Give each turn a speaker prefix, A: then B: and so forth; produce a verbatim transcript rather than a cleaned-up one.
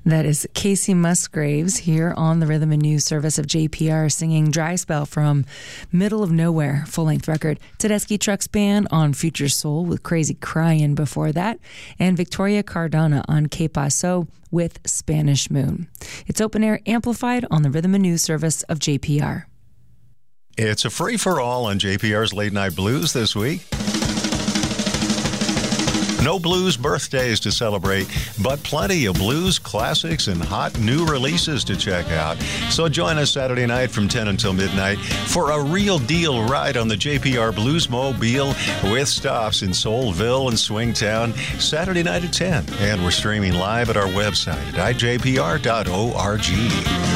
A: That is Casey Musgraves here on the Rhythm and News service of J P R singing Dry Spell from Middle of Nowhere, full-length record. Tedeschi Trucks Band on Future Soul with Crazy Cryin' before that, and Victoria Cardona on Que Paso with Spanish Moon. It's open air amplified on the Rhythm and News service of J P R.
B: It's a free-for-all on J P R's Late Night Blues this week. No blues birthdays to celebrate, but plenty of blues classics and hot new releases to check out. So join us Saturday night from ten until midnight for a real deal ride on the J P R Bluesmobile with stops in Soulville and Swingtown Saturday night at ten. And we're streaming live at our website at i j p r dot org.